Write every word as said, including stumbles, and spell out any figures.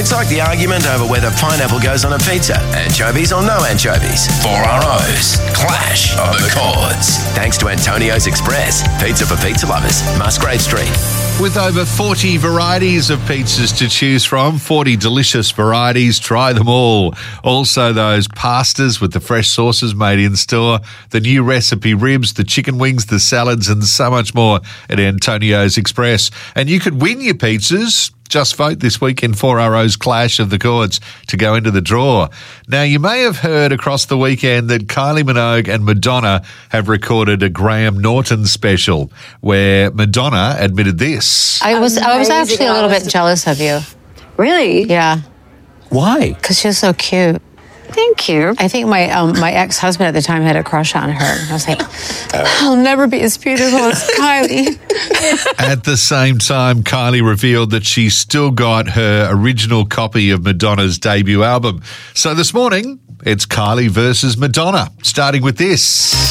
It's like the argument over whether pineapple goes on a pizza. Anchovies or no anchovies. Four R O's Clash of the Chords. Thanks to Antonio's Express. Pizza for pizza lovers. Musgrave Street. With over forty varieties of pizzas to choose from, forty delicious varieties, try them all. Also those pastas with the fresh sauces made in store, the new recipe ribs, the chicken wings, the salads and so much more at Antonio's Express. And you could win your pizzas. Just vote this week in four R O's Clash of the Chords to go into the draw. Now, you may have heard across the weekend that Kylie Minogue and Madonna have recorded a Graham Norton special where Madonna admitted this. I was I was actually a little bit jealous of you. Really? Yeah. Why? Because you're so cute. Thank you. I think my um, my ex-husband at the time had a crush on her. I was like, I'll never be as beautiful as Kylie. At the same time, Kylie revealed that she's still got her original copy of Madonna's debut album. So this morning, it's Kylie versus Madonna, starting with this.